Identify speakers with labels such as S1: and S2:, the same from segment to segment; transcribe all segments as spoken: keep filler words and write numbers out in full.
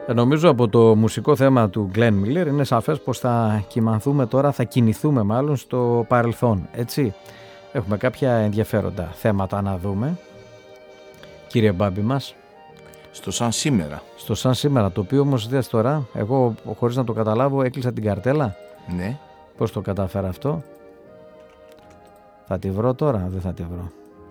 S1: Νομίζω από το μουσικό θέμα του Glenn Miller είναι σαφές πως θα κυμανθούμε τώρα, θα κινηθούμε μάλλον στο παρελθόν, έτσι. Έχουμε κάποια ενδιαφέροντα θέματα να δούμε, κύριε Μπάμπη μας.
S2: Στο σαν σήμερα.
S1: Στο σαν σήμερα, το οποίο όμως δες τώρα, εγώ χωρίς να το καταλάβω έκλεισα την καρτέλα.
S2: Ναι.
S1: Πώς το κατάφερα αυτό? Θα τη βρω τώρα, δεν θα τη βρω.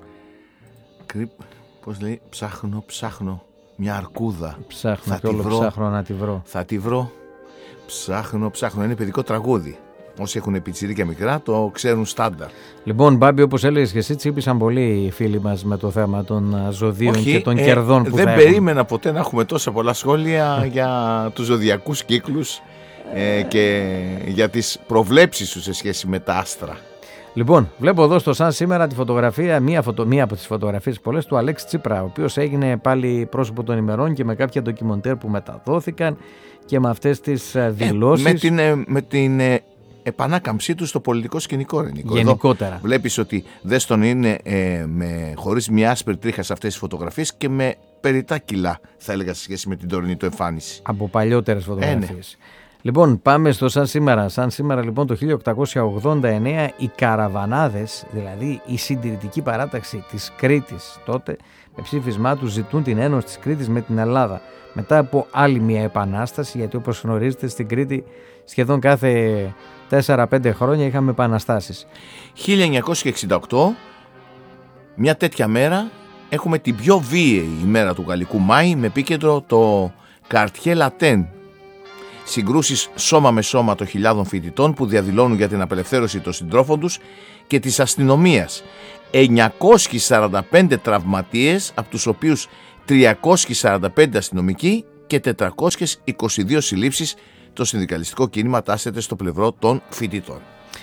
S2: Κρυ... Πώς λέει, ψάχνω, ψάχνω μια αρκούδα.
S1: Ψάχνω
S2: θα
S1: και όλο
S2: βρω,
S1: ψάχνω να τη βρω.
S2: Θα τη βρω, ψάχνω, ψάχνω. Είναι παιδικό τραγούδι. Όσοι έχουν πιτσιρίκια μικρά το ξέρουν στάνταρ.
S1: Λοιπόν, Μπάμπη, όπως έλεγες και εσύ, τσίπησαν πολύ οι φίλοι μας με το θέμα των ζωδίων. Όχι, και των ε, κερδών που
S2: δεν
S1: θα
S2: περίμενα
S1: έχουν.
S2: ποτέ να έχουμε τόσα πολλά σχόλια για τους ζωδιακούς κύκλους ε, και για τις προβλέψεις σου σε σχέση με τα άστρα.
S1: Λοιπόν, βλέπω εδώ στο σαν σήμερα τη φωτογραφία, μία, φωτο, μία από τις φωτογραφίες πολλές του Αλέξη Τσίπρα, ο οποίος έγινε πάλι πρόσωπο των ημερών και με κάποια ντοκιμοντέρ που μεταδόθηκαν και με αυτές τις δηλώσεις.
S2: Ε, με την, ε, με την ε, επανάκαμψή του στο πολιτικό σκηνικό, Νίκο.
S1: Γενικότερα.
S2: Εδώ βλέπεις ότι δες τον είναι ε, με, χωρίς μια άσπρη τρίχα σε αυτές τις φωτογραφίες και με περιτά κιλά, θα έλεγα, σε σχέση με την τωρινή του εμφάνιση.
S1: Από παλιότερες φωτογραφίες.
S2: Ε, ναι.
S1: Λοιπόν, πάμε στο σαν σήμερα. Σαν σήμερα λοιπόν το χίλια οκτακόσια ογδόντα εννέα οι καραβανάδες, δηλαδή η συντηρητική παράταξη της Κρήτης τότε, με ψήφισμά τους ζητούν την ένωση της Κρήτης με την Ελλάδα. Μετά από άλλη μια επανάσταση, γιατί όπως γνωρίζετε στην Κρήτη σχεδόν κάθε τέσσερα πέντε χρόνια είχαμε επαναστάσεις.
S2: χίλια εννιακόσια εξήντα οκτώ, μια τέτοια μέρα, έχουμε την πιο βίαιη ημέρα του Γαλλικού Μάη με επίκεντρο το Quartier Latin. Συγκρούσεις σώμα με σώμα των χιλιάδων φοιτητών που διαδηλώνουν για την απελευθέρωση των συντρόφων τους και της αστυνομίας. εννιακόσιοι σαράντα πέντε τραυματίες, από τους οποίους τριακόσιοι σαράντα πέντε αστυνομικοί και τετρακόσιες είκοσι δύο συλλήψεις. Το συνδικαλιστικό κίνημα τάσσεται στο πλευρό των φοιτητών.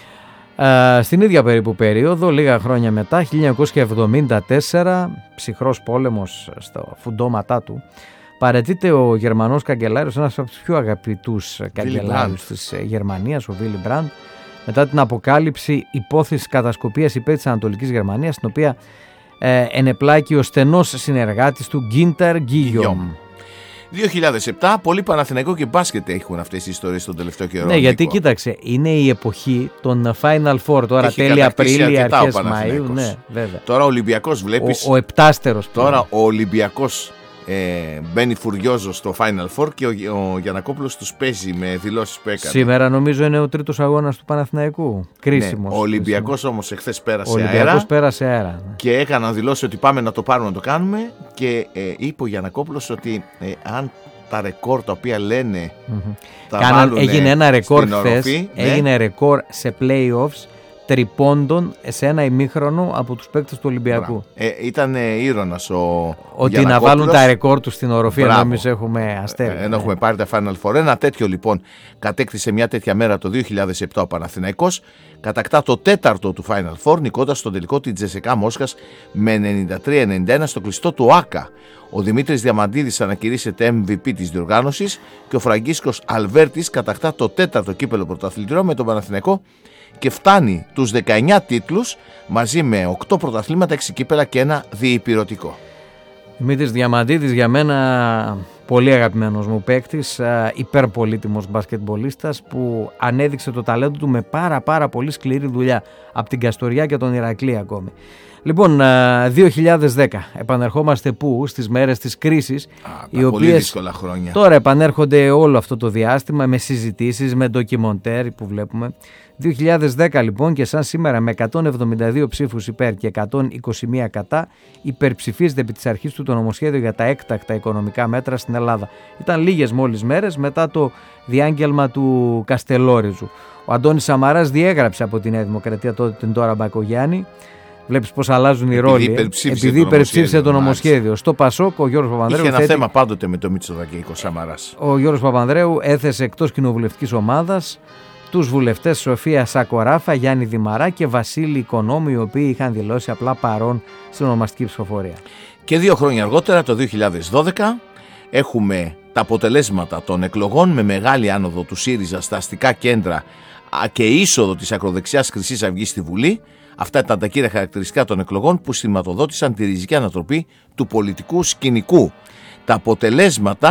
S1: Uh, στην ίδια περίπου περίοδο, λίγα χρόνια μετά, χίλια εννιακόσια εβδομήντα τέσσερα, ψυχρός πόλεμος στα φουντώματά του, παραιτείται ο Γερμανός καγκελάριος, ένας από τους πιο αγαπητούς καγκελάριους της Γερμανίας, ο Βίλι Μπραντ, μετά την αποκάλυψη υπόθεσης κατασκοπίας υπέρ της Ανατολικής Γερμανίας, στην οποία ε, ενεπλάκη ο στενός συνεργάτης του Γκίντερ Γκίγιομ.
S2: δύο χιλιάδες επτά, πολύ Παναθηναϊκό και μπάσκετ έχουν αυτές οι ιστορίες τον τελευταίο καιρό.
S1: Ναι, γιατί κοίταξε, είναι η εποχή των Final Four, τώρα έχει τέλη Απρίλη, αρχές Μαΐου. Ναι, βέβαια.
S2: Τώρα ο Ολυμπιακός βλέπεις.
S1: Ο, ο επτάστερος.
S2: Τώρα ο Ολυμπιακός ε, μπαίνει φουριόζο στο Final Four και ο, ο Γιαννακόπουλος τους παίζει με δηλώσεις που έκανε.
S1: Σήμερα νομίζω είναι ο τρίτος αγώνας του Παναθηναϊκού. Κρίσιμος.
S2: Ναι, ο Ολυμπιακός όμως εχθές πέρασε
S1: ο Ολυμπιακός
S2: αέρα.
S1: πέρασε αέρα. Ναι.
S2: Και έκαναν δηλώσει ότι πάμε να το πάρουμε να το κάνουμε. Και ε, είπε ο Γιαννακόπουλος ότι ε, αν τα ρεκόρ τα οποία λένε mm-hmm. τα
S1: Κάναν,
S2: βάλουν
S1: έγινε ένα ρεκόρ χθες,
S2: ναι.
S1: έγινε ρεκόρ σε play-offs τριπώντων σε ένα ημίχρονο από τους παίκτες του Ολυμπιακού.
S2: Ε, ήταν ε, ήρωνας ο
S1: ότι να βάλουν τα ρεκόρ τους στην οροφή, ενώ εμείς έχουμε αστέρι.
S2: Ε, ενώ έχουμε πάρει τα Final Four. Ένα τέτοιο λοιπόν κατέκτησε μια τέτοια μέρα το δύο χιλιάδες επτά ο Παναθηναϊκός. Κατακτά το τέταρτο του Final Four, νικώντας στον τελικό την Τζεσεκά Μόσχας με ενενήντα τρία ενενήντα ένα στο κλειστό του Άκα. Ο Δημήτρης Διαμαντίδης ανακηρύσσεται εμ βι πι της διοργάνωσης και ο Φραγκίσκος Αλβέρτης κατακτά το τέταρτο κύπελο πρωταθλητριών με τον Παναθηναϊκό και φτάνει τους δεκαεννιά τίτλους μαζί με οκτώ πρωταθλήματα, έξι κύπελα και ένα διυπηρωτικό.
S1: Δημήτρης Διαμαντίδης, για μένα πολύ αγαπημένος μου παίκτης, υπερπολίτιμος μπασκετμπολίστας που ανέδειξε το ταλέντο του με πάρα πάρα πολύ σκληρή δουλειά από την Καστοριά και τον Ηρακλή ακόμη. Λοιπόν, δύο χιλιάδες δέκα, επανερχόμαστε πού, στις μέρες της κρίσης,
S2: Α,
S1: οι
S2: πολύ δύσκολα χρόνια.
S1: Τώρα επανέρχονται όλο αυτό το διάστημα με συζητήσεις, με ντοκιμοντέρ που βλέπουμε. δύο χιλιάδες δέκα λοιπόν και σαν σήμερα με εκατόν εβδομήντα δύο ψήφους υπέρ και εκατόν είκοσι μία κατά υπερψηφίζεται επί της αρχής του το νομοσχέδιο για τα έκτακτα οικονομικά μέτρα στην Ελλάδα. Ήταν λίγες μόλις μέρες μετά το διάγγελμα του Καστελόριζου. Ο Αντώνης Σαμαράς διέγραψε από τη Νέα Δημοκρατία τότε την τώρα Μπακογιάννη. Βλέπεις πώς αλλάζουν οι ρόλοι.
S2: Υπερψήφισε
S1: επειδή υπερψήφισε το νομοσχέδιο. Στο Πασόκ, ο Γιώργος Παπανδρέου.
S2: Είχε ένα
S1: θέτει...
S2: θέμα πάντοτε με το Μητσοτάκη ο Σαμαράς.
S1: Ο Γιώργος Παπανδρέου έθεσε εκτός κοινοβουλευτικής ομάδας τους βουλευτές Σοφία Σακοράφα, Γιάννη Δημαρά και Βασίλη Οικονόμου, οι οποίοι είχαν δηλώσει απλά παρόν στην ονομαστική ψηφοφορία.
S2: Και δύο χρόνια αργότερα, το δύο χιλιάδες δώδεκα, έχουμε τα αποτελέσματα των εκλογών με μεγάλη άνοδο του ΣΥΡΙΖΑ στα αστικά κέντρα και είσοδο της ακροδεξιάς Χρυσής Αυγής στη Βουλή. Αυτά ήταν τα κύρια χαρακτηριστικά των εκλογών που σηματοδότησαν τη ριζική ανατροπή του πολιτικού σκηνικού. Τα αποτελέσματα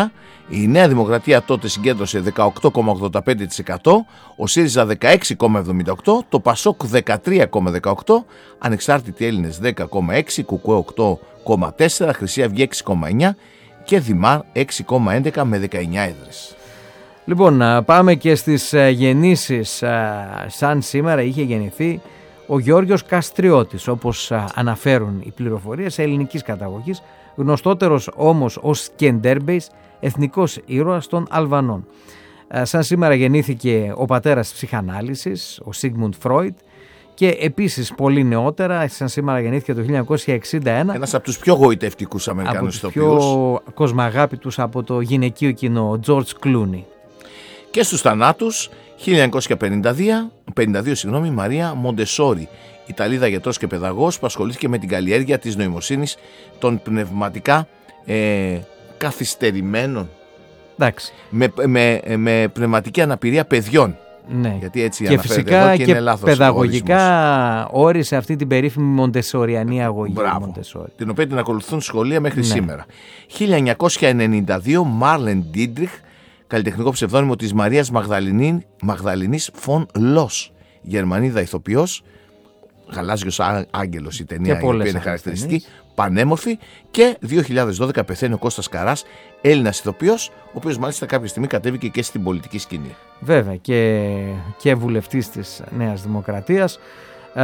S2: Η Νέα Δημοκρατία τότε συγκέντρωσε δεκαοκτώ κόμμα ογδόντα πέντε τοις εκατό, ο ΣΥΡΙΖΑ δεκαέξι κόμμα εβδομήντα οκτώ τοις εκατό, το ΠΑΣΟΚ δεκατρία κόμμα δεκαοκτώ τοις εκατό, Ανεξάρτητοι Έλληνες δέκα κόμμα έξι τοις εκατό, ΚΚΕ οκτώ κόμμα τέσσερα τοις εκατό, Χρυσή Αυγή έξι κόμμα εννιά τοις εκατό και Δημάρ έξι κόμμα έντεκα τοις εκατό με δεκαεννιά έδρες.
S1: Λοιπόν, πάμε και στις γεννήσεις. Σαν σήμερα είχε γεννηθεί ο Γεώργιος Καστριώτης, όπως αναφέρουν οι πληροφορίες, ελληνικής καταγωγής, γνωστότερος όμως ως Σκεντέρμπεϊς, εθνικός ήρωας των Αλβανών. Σαν σήμερα γεννήθηκε ο πατέρας της ψυχανάλυσης, ο Σίγμουντ Φρόιντ, και επίσης πολύ νεότερα, σαν σήμερα γεννήθηκε το χίλια εννιακόσια εξήντα ένα.
S2: Ένας από τους πιο γοητευτικούς Αμερικανούς ηθοποιούς.
S1: Από τους πιο κοσμαγάπητους από το γυναικείο κοινό, ο Τζορτζ Κλούνι.
S2: Και στους θανάτους, χίλια εννιακόσια πενήντα δύο, πενήντα δύο συγγνώμη, Μαρία Μοντεσόρι, Ιταλίδα γιατρός και παιδαγός που ασχολήθηκε με την καλλιέργεια της νοημοσύνης των πνευματικά ε, καθυστερημένων.
S1: Εντάξει.
S2: Με, με, με πνευματική αναπηρία παιδιών.
S1: Ναι.
S2: Γιατί έτσι
S1: και φυσικά
S2: εδώ και,
S1: και
S2: είναι λάθος
S1: παιδαγωγικά όρισε αυτή την περίφημη Μοντεσοριανή αγωγή.
S2: Μπράβο, την οποία την ακολουθούν σχολεία μέχρι ναι. σήμερα. χίλια εννιακόσια ενενήντα δύο, Μάρλεν Ντίντριχ, καλλιτεχνικό ψευδόνυμο της Μαρίας Μαγδαληνή, Μαγδαληνής Φον Λος, Γερμανίδα ηθοποιός, γαλάζιος άγγελος η ταινία, η οποία είναι χαρακτηριστική, πανέμορφη. Και δύο χιλιάδες δώδεκα πεθαίνει ο Κώστας Καράς, Έλληνας ηθοποιός, ο οποίος μάλιστα κάποια στιγμή κατέβηκε και στην πολιτική σκηνή.
S1: Βέβαια, και, και βουλευτής της Νέας Δημοκρατίας. Ε,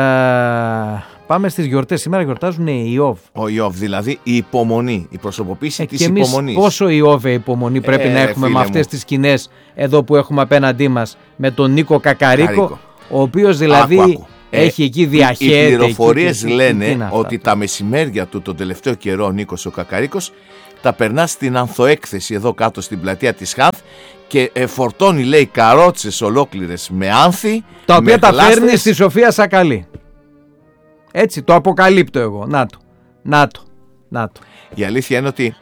S1: πάμε στις γιορτές. Σήμερα γιορτάζουν οι Ιώβ.
S2: Ο Ιώβ, δηλαδή η υπομονή, η προσωποποίηση ε, της
S1: και εμείς
S2: υπομονής.
S1: Πόσο Ιώβ υπομονή πρέπει ε, να έχουμε με αυτές τις σκηνές εδώ που έχουμε απέναντί μας, με τον Νίκο Κακαρίκο, Καρίκο. Ο οποίος δηλαδή άκου, άκου. έχει εκεί διαχέεται.
S2: Οι πληροφορίες
S1: εκεί,
S2: λένε
S1: εκεί
S2: ότι τα μεσημέρια του τον τελευταίο καιρό ο Νίκος ο Κακαρίκος τα περνά στην ανθοέκθεση εδώ κάτω στην πλατεία της Χάνθ και ε, φορτώνει, λέει, καρότσες ολόκληρες με άνθη,
S1: τα οποία τα
S2: γλάστρες.
S1: Φέρνει στη Σοφία Σακαλή. Έτσι το αποκαλύπτω εγώ. Να το, να το, να το.
S2: Η αλήθεια είναι ότι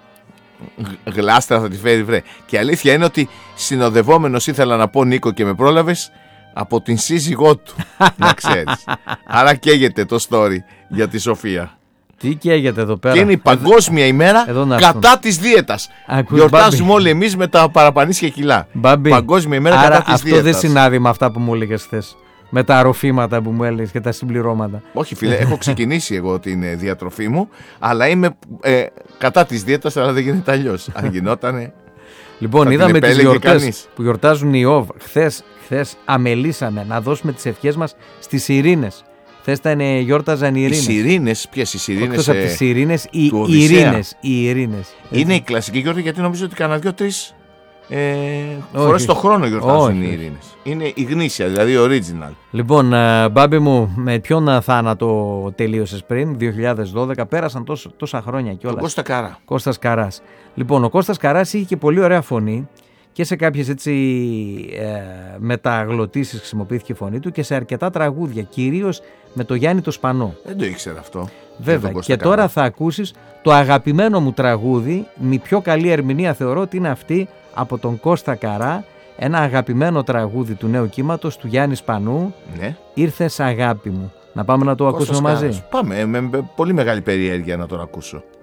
S2: γλάστρα θα τη φέρει βρε. Και η αλήθεια είναι ότι συνοδευόμενος, ήθελα να πω Νίκο και με πρόλαβες, από την σύζυγό του, να ξέρεις. Άρα καίγεται το story για τη Σοφία.
S1: Τι καίγεται εδώ πέρα.
S2: Και είναι η παγκόσμια ημέρα κατά της δίαιτας. Γιορτάζουμε όλοι εμείς με τα παραπανήσια κιλά.
S1: Μπάμπη.
S2: Παγκόσμια ημέρα
S1: Άρα
S2: κατά της
S1: αυτό
S2: δίαιτας.
S1: Αυτό δεν συνάδει με αυτά που μου έλεγες χθες. Με τα αρροφήματα που μου έλεγες και τα συμπληρώματα.
S2: Όχι φίλε, έχω ξεκινήσει εγώ την διατροφή μου, αλλά είμαι ε, κατά της δίαιτας, αλλά δεν γίνεται αλλιώς. Αν γινότανε.
S1: Λοιπόν, είδαμε τις γιορτές που γιορτάζουν οι Ιώβ. Χθες, χθες αμελήσαμε να δώσουμε τις ευχές μας στις Ειρήνες. Χθες ήταν, γιόρταζαν οι Ειρήνες.
S2: Οι Ειρήνες, ποιες οι Ειρήνες?
S1: Εκτός από τις Ειρήνες, οι Ειρήνες. Οι Ειρήνες.
S2: Είναι η κλασική γιορτή, γιατί νομίζω ότι κανένα δυο-τρεις ε, φορές το χρόνο γιορτάζουν οι Ειρήνες. Είναι η γνήσια, δηλαδή original.
S1: Λοιπόν, Μπάμπη μου, με ποιον θάνατο τελείωσες πριν, δύο χιλιάδες δώδεκα, πέρασαν τόσο, τόσα χρόνια κιόλας.
S2: Ο Κώστα Καρά.
S1: Κώστας Καράς. Λοιπόν, ο Κώστας Καράς είχε και πολύ ωραία φωνή και σε κάποιες έτσι ε, μεταγλωτήσεις χρησιμοποιήθηκε η φωνή του και σε αρκετά τραγούδια, κυρίως με το Γιάννη το Σπανό.
S2: Δεν το ήξερα αυτό.
S1: Βέβαια, και τώρα Καρά. Θα ακούσεις το αγαπημένο μου τραγούδι, με πιο καλή ερμηνεία θεωρώ ότι είναι αυτή από τον Κώστα Καρά, ένα αγαπημένο τραγούδι του νέου κύματος του Γιάννη Σπανού,
S2: ναι.
S1: Ήρθες αγάπη μου. Να πάμε να το Κώστας ακούσουμε Καράς. Μαζί.
S2: Πάμε, με, με πολύ μεγάλη περιέργεια να τον ακούσω.